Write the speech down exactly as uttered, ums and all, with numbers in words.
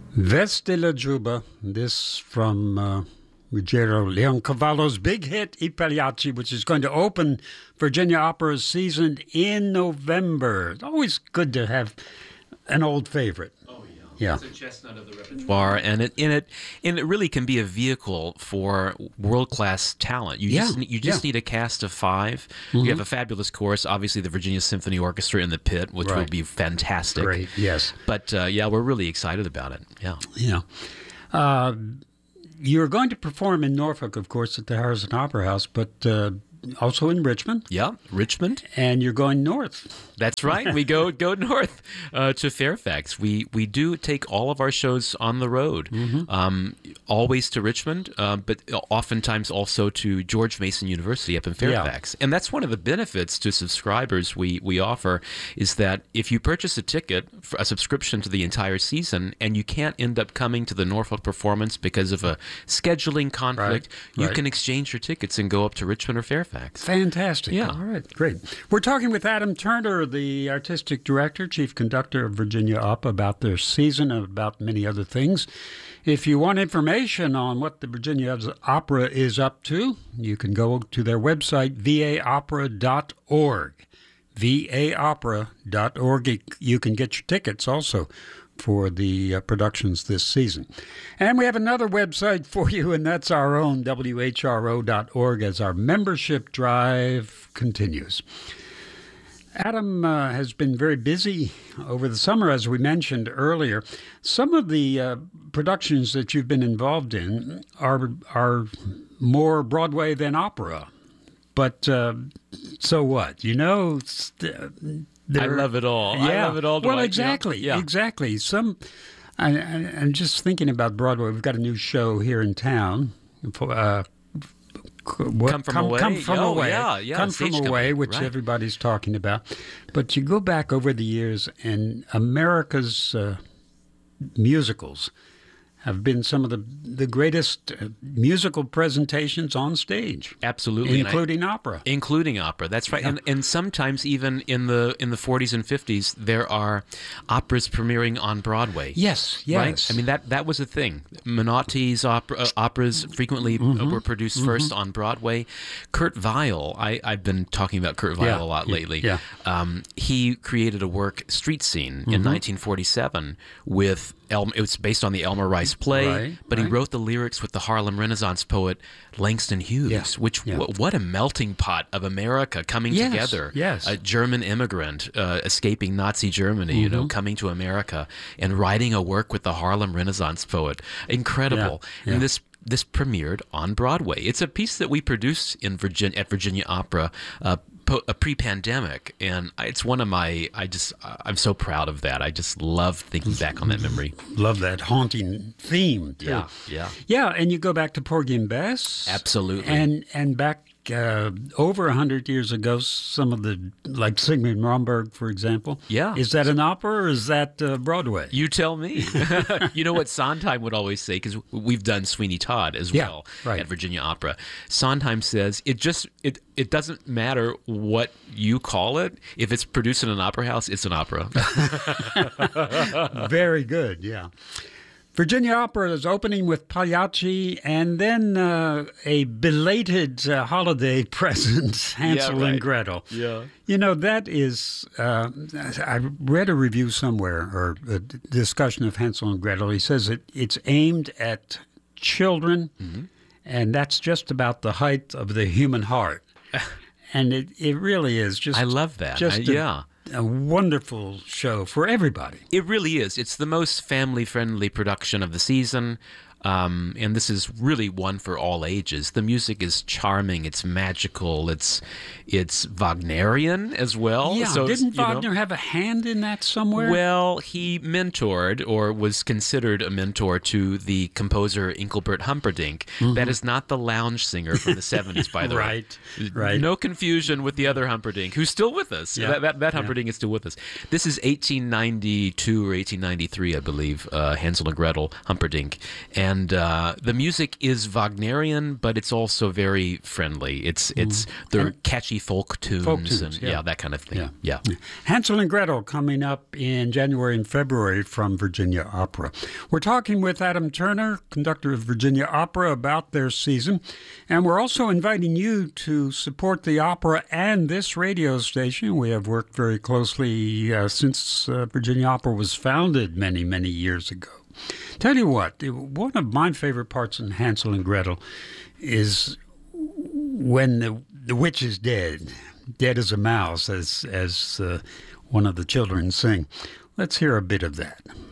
Veste la Juba, this from uh, Ruggiero Leoncavallo's big hit, I Pagliacci, which is going to open Virginia Opera's season in November. It's always good to have an old favorite. Yeah. It's a chestnut of the repertoire, and it in it and it really can be a vehicle for world class talent. You Yeah, just you just yeah. need a cast of five. Mhm. You have a fabulous chorus, obviously the Virginia Symphony Orchestra in the pit, which will Right. be fantastic. Great, yes. But uh, yeah, we're really excited about it. Yeah. Yeah. Uh, you're going to perform in Norfolk, of course, at the Harrison Opera House, but uh, also in Richmond. Yeah, Richmond. And you're going north. That's right. We go go north uh, to Fairfax. We we do take all of our shows on the road, Mm-hmm. um, always to Richmond, uh, but oftentimes also to George Mason University up in Fairfax. And that's one of the benefits to subscribers we we offer is that if you purchase a ticket, for a subscription to the entire season, and you can't end up coming to the Norfolk performance because of a scheduling conflict, Right, you right. can exchange your tickets and go up to Richmond or Fairfax. Fantastic. Yeah. All right, great. We're talking with Adam Turner, the artistic director, chief conductor of Virginia Opera, about their season and about many other things. If you want information on what the Virginia Opera is up to, you can go to their website, v a opera dot org. v a opera dot org. You can get your tickets also for the uh, productions this season. And we have another website for you, and that's our own, w h r o dot org, as our membership drive continues. Adam uh, has been very busy over the summer, as we mentioned earlier. Some of the uh, productions that you've been involved in are are more Broadway than opera. But uh, so what? You know, st- I love it all. Yeah. I love it all. Well, Dwight. exactly, Yeah. exactly. Some, I, I, I'm just thinking about Broadway. We've got a new show here in town. Uh, what, Come From Away? Come from Oh, away. yeah, yeah, Come from Stage away, Company, which right. everybody's talking about. But you go back over the years, and America's uh, musicals have been some of the the greatest uh, musical presentations on stage, Absolutely, and I- including opera. including opera. That's right, Yeah. and and sometimes even in the in the forties and fifties, there are operas premiering on Broadway. Yes, yes. Right. I mean that that was a thing. Menotti's opera, uh, operas frequently uh, Mm-hmm. were produced first on Broadway. Kurt Weill, I I've been talking about Kurt Weill Yeah, a lot yeah, lately. yeah. Um, he created a work, Street Scene, Mm-hmm. in nineteen forty-seven with El- it was based on the Elmer Rice play, Right, but he right. wrote the lyrics with the Harlem Renaissance poet Langston Hughes, Yeah, which yeah. wh- what a melting pot of America coming Yes, together. yes. A German immigrant uh, escaping Nazi Germany, you Mm-hmm. know, coming to America and writing a work with the Harlem Renaissance poet. Incredible. Yeah, yeah. And this this premiered on Broadway. It's a piece that we produced in Virginia at Virginia Opera uh, po- uh, pre-pandemic, and I- it's one of my. I just I'm so proud of that. I just love thinking back on that memory. Love that haunting theme, too. Yeah, yeah. Yeah, and you go back to Porgy and Bess. Absolutely. And and back uh, over a hundred years ago, some of the, like Sigmund Romberg, for example. Yeah. Is that an opera or is that uh, Broadway? You tell me. You know what Sondheim would always say, because we've done Sweeney Todd as Yeah, well right. at Virginia Opera. Sondheim says it just it it doesn't matter what you call it. If it's produced in an opera house, it's an opera. Very good, yeah. Virginia Opera is opening with Pagliacci, and then uh, a belated uh, holiday present, Hansel right. and Gretel. Yeah. You know, that is, uh, I read a review somewhere, or a d- discussion of Hansel and Gretel. He says it, it's aimed at children, Mm-hmm. and that's just about the height of the human heart. And it, it really is just I love that. Just I- a- yeah. a wonderful show for everybody. It really is. It's the most family-friendly production of the season, um, and this is really one for all ages. The music is charming. It's magical. It's it's Wagnerian as well. Yeah, So it's, didn't you know- Wagner have a hand in that somewhere? Well, he mentored or was considered a mentor to the composer Engelbert Humperdinck. That is not the lounge singer from the seventies, by the Right, way. right. No confusion with the other Humperdinck, who's still with us. Yeah, That, that, that yeah. Humperdinck is still with us. This is eighteen ninety-two or eighteen ninety-three, I believe, uh, Hansel and Gretel, Humperdinck. And and uh, the music is Wagnerian, but it's also very friendly. It's it's they're catchy folk tunes, Folk tunes, and yeah. yeah, that kind of thing. Yeah. Yeah. Hansel and Gretel coming up in January and February from Virginia Opera. We're talking with Adam Turner, conductor of Virginia Opera, about their season. And we're also inviting you to support the opera and this radio station. We have worked very closely uh, since uh, Virginia Opera was founded many, many years ago. Tell you what, one of my favorite parts in Hansel and Gretel is when the, the witch is dead, dead as a mouse, as, as uh, one of the children sing. Let's hear a bit of that.